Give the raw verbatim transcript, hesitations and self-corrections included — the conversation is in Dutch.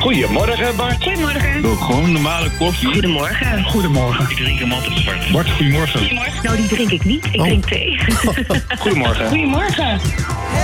Goedemorgen, Bart. Goedemorgen. Doe ik gewoon normale koffie? Goedemorgen. Goedemorgen. Ik drink hem altijd zwart. Bart, goedemorgen. Goedemorgen. Nou, die drink ik niet. Ik Oh. drink thee. Goedemorgen. Goedemorgen.